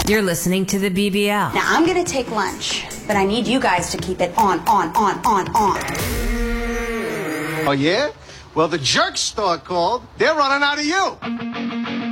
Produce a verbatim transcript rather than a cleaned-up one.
You're listening to the B B L. Now, I'm going to take lunch, but I need you guys to keep it on, on, on, on, on. Oh, yeah? Well, the jerk store called. They're running out of you.